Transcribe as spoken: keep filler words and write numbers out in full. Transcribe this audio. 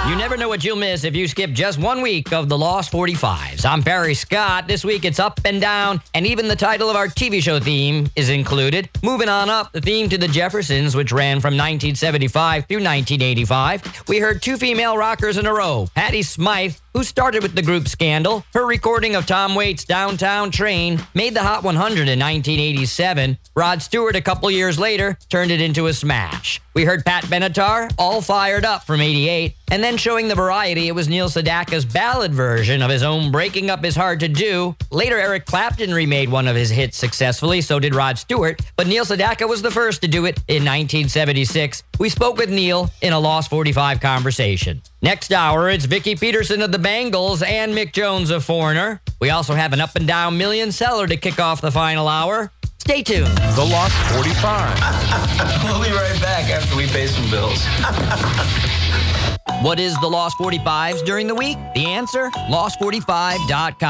You never know what you'll miss if you skip just one week of the Lost forty-fives. I'm Barry Scott. This week it's up and down, and even the title of our T V show theme is included. Moving on up, the theme to the Jeffersons, which ran from nineteen seventy-five through nineteen eighty-five. We heard two female rockers in a row. Patti Smythe, who started with the group Scandal. Her recording of Tom Waits' Downtown Train made the Hot one hundred in nineteen eighty-seven. Rod Stewart, a couple years later, turned it into a smash. We heard Pat Benatar, All Fired Up from eighty-eight. And then showing the variety, it was Neil Sedaka's ballad version of his own Breaking Up Is Hard to Do. Later, Eric Clapton remade one of his hits successfully, so did Rod Stewart. But Neil Sedaka was the first to do it in nineteen seventy-six. We spoke with Neil in a Lost forty-five conversation. Next hour, it's Vicki Peterson of the Bangles and Mick Jones of Foreigner. We also have an up and down million seller to kick off the final hour. Stay tuned. The Lost forty-five. We'll be right back after we pay some bills. What is the Lost forty-fives during the week? The answer? lost forty-five dot com.